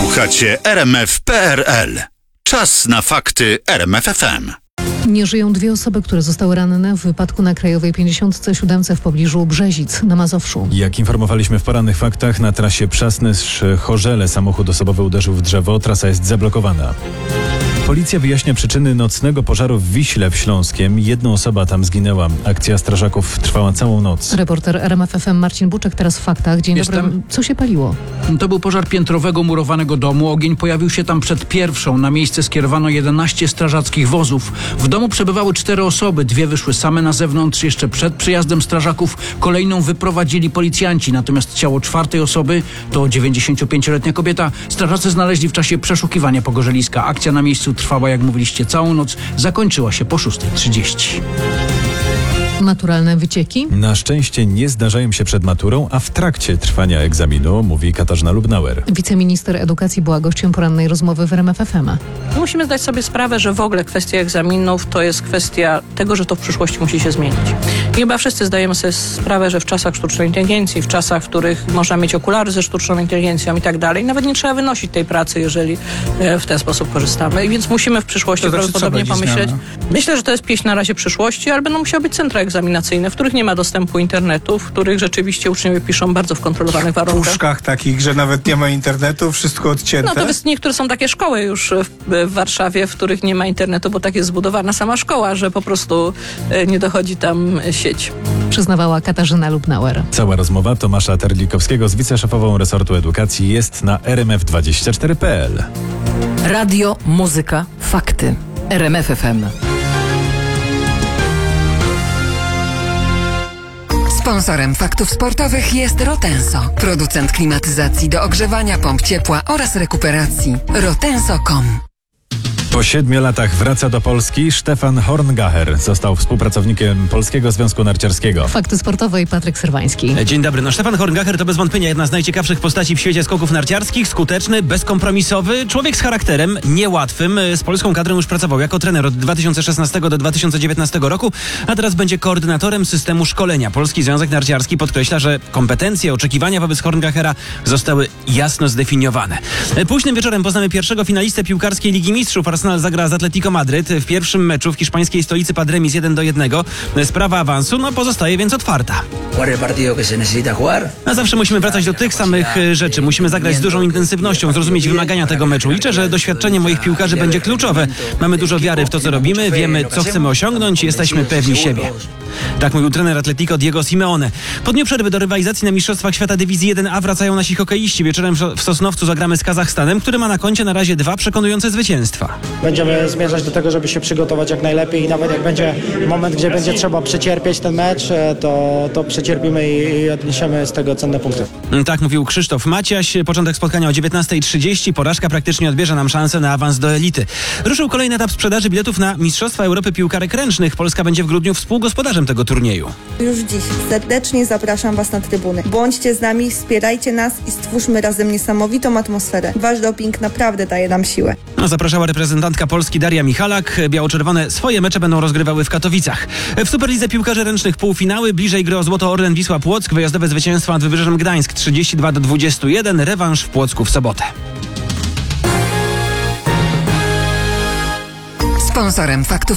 Słuchacie RMF.pl. Czas na fakty RMF FM. Nie żyją dwie osoby, które zostały ranne w wypadku na Krajowej 57 w pobliżu Brzezic na Mazowszu. Jak informowaliśmy w porannych faktach, na trasie Przasnysz-Chorzele samochód osobowy uderzył w drzewo. Trasa jest zablokowana. Policja wyjaśnia przyczyny nocnego pożaru w Wiśle w Śląskiem. Jedna osoba tam zginęła. Akcja strażaków trwała całą noc. Reporter RMF FM Marcin Buczek teraz w faktach. Dzień dobry. Co się paliło? To był pożar piętrowego murowanego domu. Ogień pojawił się tam przed pierwszą. Na miejsce skierowano 11 strażackich wozów. W domu przebywały 4 osoby. 2 wyszły same na zewnątrz. Jeszcze przed przyjazdem strażaków kolejną wyprowadzili policjanci. Natomiast ciało 4 osoby, to 95-letnia kobieta, strażacy znaleźli w czasie przeszukiwania pogorzeliska. Akcja na miejscu trwała, jak mówiliście, całą noc. Zakończyła się po 6:30. Naturalne wycieki? Na szczęście nie zdarzają się przed maturą, a w trakcie trwania egzaminu, mówi Katarzyna Lubnauer. Wiceminister edukacji była gościem porannej rozmowy w RMF FM. Musimy zdać sobie sprawę, że w ogóle kwestia egzaminów to jest kwestia tego, że to w przyszłości musi się zmienić. I chyba wszyscy zdajemy sobie sprawę, że w czasach sztucznej inteligencji, w czasach, w których można mieć okulary ze sztuczną inteligencją i tak dalej, nawet nie trzeba wynosić tej pracy, jeżeli w ten sposób korzystamy. I więc musimy w przyszłości prawdopodobnie pomyśleć. Myślę, że to jest pieśń na razie przyszłości, ale będą musiały być centra egzaminacyjne, w których nie ma dostępu internetu, w których rzeczywiście uczniowie piszą bardzo w kontrolowanych warunkach. W puszkach takich, że nawet nie ma internetu, wszystko odcięte? No to jest, niektóre są takie szkoły już w Warszawie, w których nie ma internetu, bo tak jest zbudowana sama szkoła, że po prostu nie dochodzi tam sieć. Przyznawała Katarzyna Lubnauer. Cała rozmowa Tomasza Terlikowskiego z wiceszefową resortu edukacji jest na rmf24.pl. Radio, muzyka, fakty. RMF FM. Sponsorem faktów sportowych jest Rotenso, producent klimatyzacji do ogrzewania, pomp ciepła oraz rekuperacji. Rotenso.com. Po 7 latach wraca do Polski Stefan Horngacher. Został współpracownikiem Polskiego Związku Narciarskiego. Fakty sportowe i Patryk Serwański. Dzień dobry. Stefan Horngacher to bez wątpienia jedna z najciekawszych postaci w świecie skoków narciarskich. Skuteczny, bezkompromisowy, człowiek z charakterem, niełatwym. Z polską kadrą już pracował jako trener od 2016 do 2019 roku, a teraz będzie koordynatorem systemu szkolenia. Polski Związek Narciarski podkreśla, że kompetencje, oczekiwania wobec Horngachera zostały jasno zdefiniowane. Późnym wieczorem poznamy pierwszego finalistę piłkarskiej Ligi Mistrzów. Arsenal zagra z Atletico Madryt. W pierwszym meczu w hiszpańskiej stolicy padł remis 1-1. Sprawa awansu pozostaje więc otwarta. Zawsze musimy wracać do tych samych rzeczy. Musimy zagrać z dużą intensywnością, zrozumieć wymagania tego meczu. Liczę, że doświadczenie moich piłkarzy będzie kluczowe. Mamy dużo wiary w to, co robimy, wiemy, co chcemy osiągnąć i jesteśmy pewni siebie. Tak mówił trener Atletico Diego Simeone. Po dniu przerwy do rywalizacji na Mistrzostwach Świata Dywizji 1A wracają nasi hokeiści. Wieczorem w Sosnowcu zagramy z Kazachstanem, który ma na koncie na razie 2 przekonujące zwycięstwa. Będziemy zmierzać do tego, żeby się przygotować jak najlepiej i nawet jak będzie moment, gdzie będzie trzeba przecierpieć ten mecz, to przecierpimy i odniesiemy z tego cenne punkty. Tak mówił Krzysztof Maciaś. Początek spotkania o 19:30. Porażka praktycznie odbierze nam szansę na awans do elity. Ruszył kolejny etap sprzedaży biletów na Mistrzostwa Europy Piłkarek Ręcznych. Polska będzie w grudniu współgospodarzem tego turnieju. Już dziś serdecznie zapraszam Was na trybuny. Bądźcie z nami, wspierajcie nas i stwórzmy razem niesamowitą atmosferę. Wasz doping naprawdę daje nam siłę. Zapraszała reprezentantka Polski Daria Michalak. Biało-czerwone swoje mecze będą rozgrywały w Katowicach. W Superlidze Piłkarzy Ręcznych półfinały. Bliżej gry o złoto Orlen Wisła Płock. Wyjazdowe zwycięstwo nad Wybrzeżem Gdańsk 32-21. Rewanż w Płocku w sobotę. Sponsorem faktów